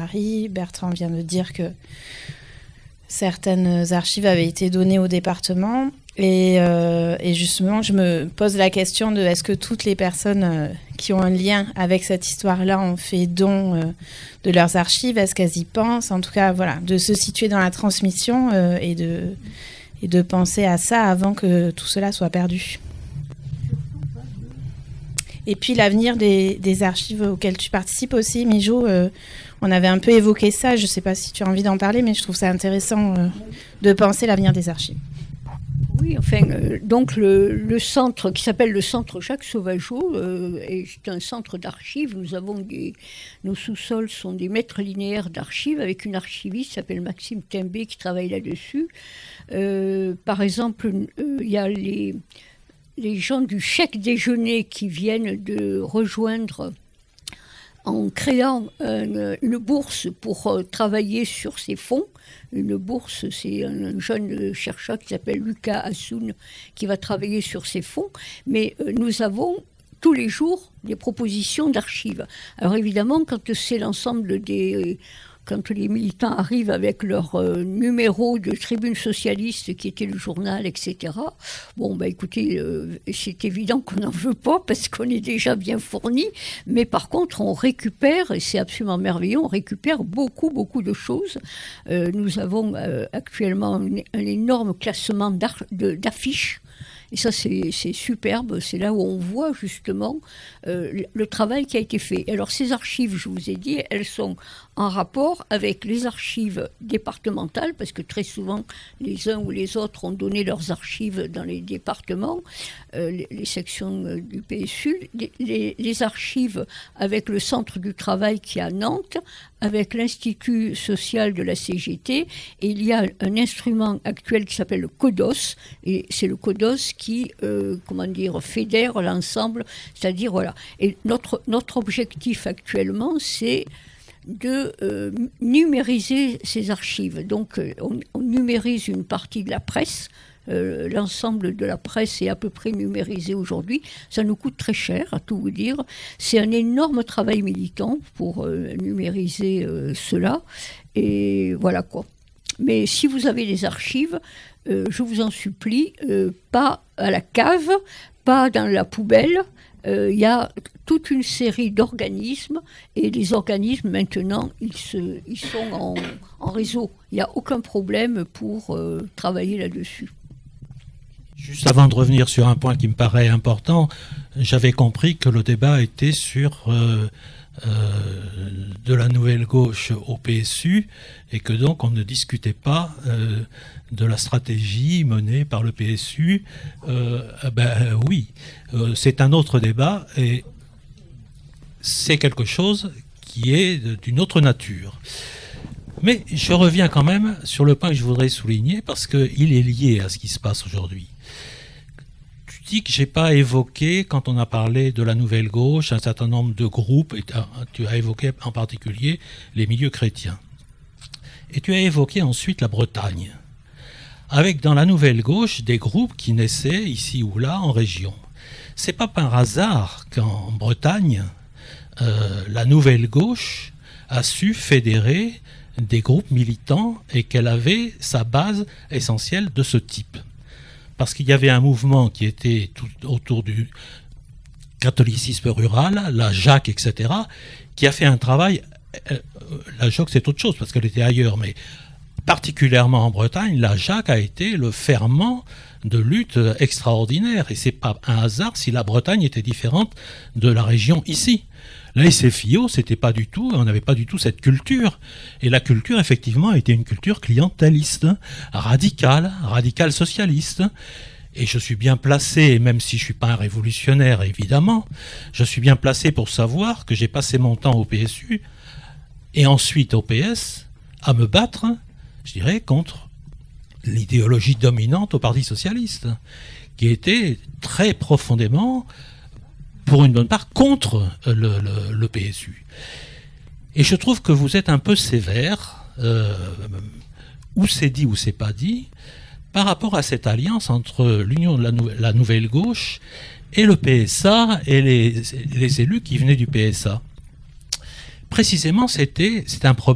Paris. Bertrand vient de dire que certaines archives avaient été données au département. Et justement, je me pose la question de est-ce que toutes les personnes qui ont un lien avec cette histoire-là ont fait don de leurs archives? Est-ce qu'elles y pensent? En tout cas, voilà, de se situer dans la transmission et de penser à ça avant que tout cela soit perdu. Et puis l'avenir des archives auxquelles tu participes aussi, Mijo, on avait un peu évoqué ça, je ne sais pas si tu as envie d'en parler, mais je trouve ça intéressant de penser l'avenir des archives. Oui, enfin, donc le centre qui s'appelle le centre Jacques Sauvageau est un centre d'archives. Nous avons nos sous-sols sont des mètres linéaires d'archives avec une archiviste qui s'appelle Maxime Timbé qui travaille là-dessus. Par exemple, il y a les gens du chèque déjeuner qui viennent de rejoindre en créant une bourse pour travailler sur ces fonds. Une bourse, c'est un jeune chercheur qui s'appelle Lucas Assoun qui va travailler sur ces fonds. Mais nous avons tous les jours des propositions d'archives. Alors évidemment, quand c'est l'ensemble quand les militants arrivent avec leur numéro de Tribune Socialiste, qui était le journal, etc., bon, bah écoutez, c'est évident qu'on n'en veut pas parce qu'on est déjà bien fourni, mais par contre, on récupère, et c'est absolument merveilleux, on récupère beaucoup, beaucoup de choses. Nous avons actuellement un énorme classement d'affiches. Et ça, c'est superbe. C'est là où on voit justement le travail qui a été fait. Et alors, ces archives, je vous ai dit, elles sont en rapport avec les archives départementales, parce que très souvent, les uns ou les autres ont donné leurs archives dans les départements, les sections du PSU, les archives avec le Centre du Travail qui est à Nantes, avec l'Institut social de la CGT, et il y a un instrument actuel qui s'appelle le CODOS, et c'est le CODOS qui, fédère l'ensemble, c'est-à-dire, voilà. Et notre objectif actuellement, c'est de numériser ces archives. Donc, on numérise une partie de la presse. L'ensemble de la presse est à peu près numérisé aujourd'hui. Ça nous coûte très cher, à tout vous dire. C'est un énorme travail militant pour numériser cela. Et voilà quoi. Mais si vous avez des archives, je vous en supplie, pas à la cave, pas dans la poubelle. Il y a toute une série d'organismes et les organismes maintenant ils sont en réseau. Il n'y a aucun problème pour travailler là-dessus. Juste avant de revenir sur un point qui me paraît important, j'avais compris que le débat était sur de la nouvelle gauche au PSU et que donc on ne discutait pas de la stratégie menée par le PSU. Oui, c'est un autre débat et c'est quelque chose qui est d'une autre nature. Mais je reviens quand même sur le point que je voudrais souligner parce qu'il est lié à ce qui se passe aujourd'hui. Tu dis que je n'ai pas évoqué, quand on a parlé de la nouvelle gauche, un certain nombre de groupes, et tu as évoqué en particulier les milieux chrétiens. Et tu as évoqué ensuite la Bretagne, avec dans la nouvelle gauche des groupes qui naissaient ici ou là en région. C'est pas par hasard qu'en Bretagne, la nouvelle gauche a su fédérer des groupes militants et qu'elle avait sa base essentielle de ce type. Parce qu'il y avait un mouvement qui était tout autour du catholicisme rural, la JAC, etc., qui a fait un travail. La JAC, c'est autre chose parce qu'elle était ailleurs, mais particulièrement en Bretagne, la JAC a été le ferment de lutte extraordinaire. Et c'est pas un hasard si la Bretagne était différente de la région ici. La SFIO, c'était pas du tout, on n'avait pas du tout cette culture. Et la culture, effectivement, était une culture clientéliste, radicale socialiste. Et je suis bien placé, même si je ne suis pas un révolutionnaire, évidemment, je suis bien placé pour savoir que j'ai passé mon temps au PSU et ensuite au PS à me battre, je dirais, contre l'idéologie dominante au Parti socialiste, qui était très profondément, pour une bonne part, contre le PSU. Et je trouve que vous êtes un peu sévère, ou c'est dit ou c'est pas dit, par rapport à cette alliance entre l'Union de la Nouvelle Gauche et le PSA et les élus qui venaient du PSA. Précisément, c'était un problème